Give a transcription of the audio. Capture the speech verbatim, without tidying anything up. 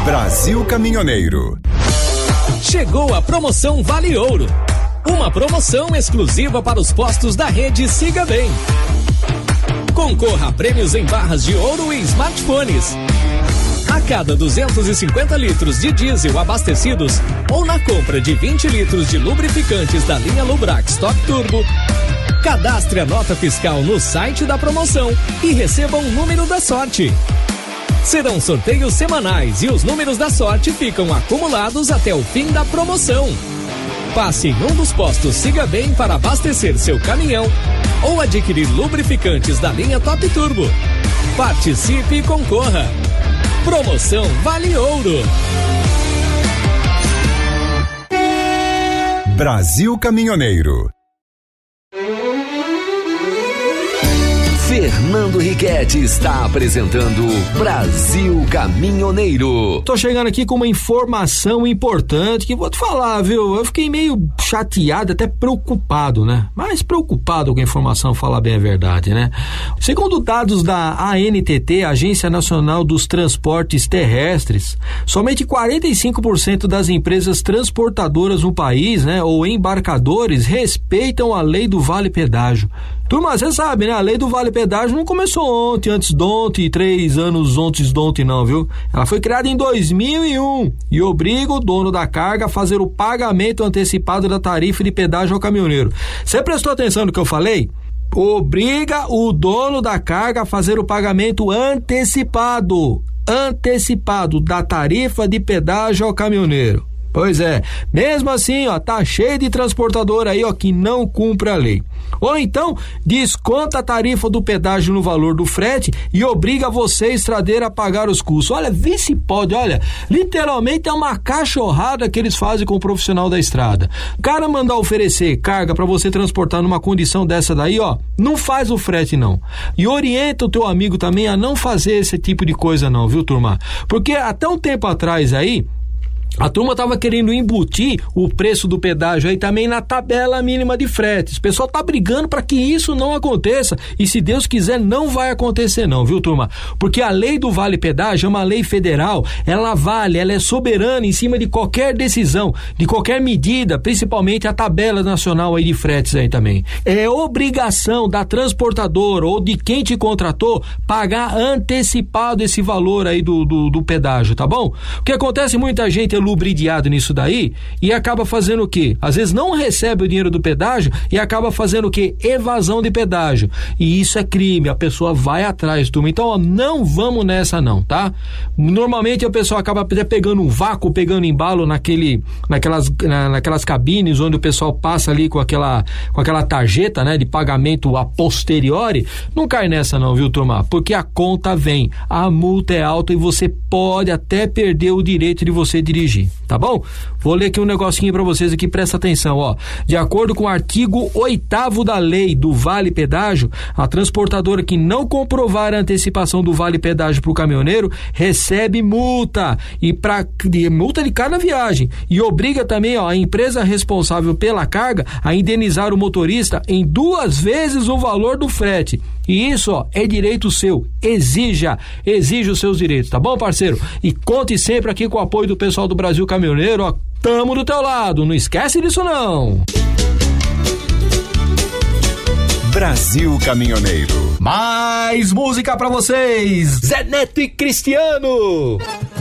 Brasil Caminhoneiro. Chegou a promoção Vale Ouro. Uma promoção exclusiva para os postos da rede Siga Bem. Concorra a prêmios em barras de ouro e smartphones. A cada duzentos e cinquenta litros de diesel abastecidos ou na compra de vinte litros de lubrificantes da linha Lubrax Top Turbo, cadastre a nota fiscal no site da promoção e receba um número da sorte. Serão sorteios semanais e os números da sorte ficam acumulados até o fim da promoção. Passe em um dos postos Siga Bem para abastecer seu caminhão ou adquirir lubrificantes da linha Top Turbo. Participe e concorra. Promoção Vale Ouro. Brasil Caminhoneiro. Fernando Riquetti está apresentando Brasil Caminhoneiro. Tô chegando aqui com uma informação importante que vou te falar, viu? Eu fiquei meio chateado, até preocupado, né? Mais preocupado com a informação, falar bem a verdade, né? Segundo dados da A N T T, Agência Nacional dos Transportes Terrestres, somente quarenta e cinco por cento das empresas transportadoras no país, né, ou embarcadores, respeitam a lei do Vale Pedágio. Turma, você sabe, né? A lei do Vale Pedágio não começou ontem, antes de ontem, três anos antes de ontem não, viu? Ela foi criada em dois mil e um e obriga o dono da carga a fazer o pagamento antecipado da tarifa de pedágio ao caminhoneiro. Você prestou atenção no que eu falei? Obriga o dono da carga a fazer o pagamento antecipado, antecipado da tarifa de pedágio ao caminhoneiro. Pois é, mesmo assim, ó, tá cheio de transportador aí, ó, que não cumpre a lei. Ou então, desconta a tarifa do pedágio no valor do frete e obriga você, estradeiro, a pagar os custos. Olha, vê se pode, olha, literalmente é uma cachorrada que eles fazem com o profissional da estrada. O cara mandar oferecer carga pra você transportar numa condição dessa daí, ó, não faz o frete não. E orienta o teu amigo também a não fazer esse tipo de coisa não, viu, turma? Porque até um tempo atrás aí, a turma tava querendo embutir o preço do pedágio aí também na tabela mínima de fretes. O pessoal tá brigando para que isso não aconteça. E se Deus quiser, não vai acontecer não, viu, turma? Porque a lei do Vale Pedágio é uma lei federal. Ela vale, ela é soberana em cima de qualquer decisão, de qualquer medida, principalmente a tabela nacional aí de fretes aí também. É obrigação da transportadora ou de quem te contratou pagar antecipado esse valor aí do, do, do pedágio, tá bom? O que acontece, muita gente é lubridiado nisso daí e acaba fazendo o quê? Às vezes não recebe o dinheiro do pedágio e acaba fazendo o quê? Evasão de pedágio. E isso é crime, a pessoa vai atrás, turma. Então, ó, não vamos nessa não, tá? Normalmente a pessoa acaba até pegando um vácuo, pegando embalo naquele, naquelas, na, naquelas cabines onde o pessoal passa ali com aquela, com aquela tarjeta, né, de pagamento a posteriori. Não cai nessa não, viu, turma? Porque a conta vem, a multa é alta e você pode até perder o direito de você dirigir. Tá bom? Vou ler aqui um negocinho pra vocês aqui, presta atenção, ó. De acordo com o artigo oitavo da lei do Vale Pedágio, a transportadora que não comprovar a antecipação do Vale Pedágio pro caminhoneiro recebe multa e pra, de, multa de cada viagem e obriga também, ó, a empresa responsável pela carga a indenizar o motorista em duas vezes o valor do frete. E isso, ó, é direito seu. Exija, exija os seus direitos, tá bom, parceiro? E conte sempre aqui com o apoio do pessoal do Brasil Caminhoneiro, ó. Tamo do teu lado, não esquece disso não. Brasil Caminhoneiro. Mais música pra vocês, Zé Neto e Cristiano.